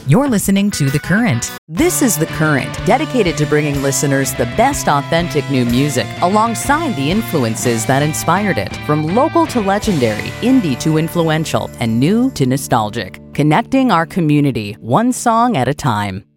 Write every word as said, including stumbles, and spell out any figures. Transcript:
You're listening to The Current. This is The Current, dedicated to bringing listeners the best authentic new music alongside the influences that inspired it. From local to legendary, indie to influential, and new to nostalgic. Connecting our community, one song at a time.